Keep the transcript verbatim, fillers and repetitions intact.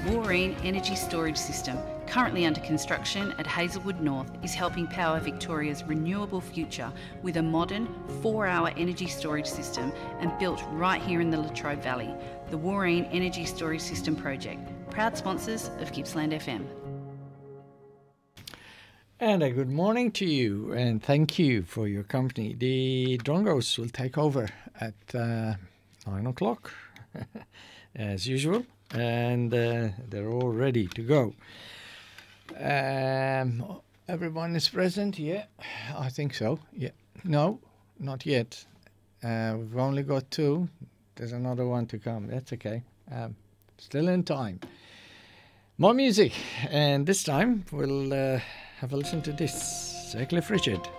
Wooreen Energy Storage System, currently under construction at Hazelwood North, is helping power Victoria's renewable future with a modern four-hour energy storage system and built right here in the Latrobe Valley. The Wooreen Energy Storage System project, proud sponsors of Gippsland F M. And a good morning to you, and thank you for your company. The Drongos will take over at uh, nine o'clock, as usual, and uh, they're all ready to go. Um, everyone is present? Yeah, I think so. Yeah, no, not yet. Uh, we've only got two. There's another one to come. That's okay. Um, still in time. More music, and this time we'll uh, have a listen to this. Sir Cliff Richard.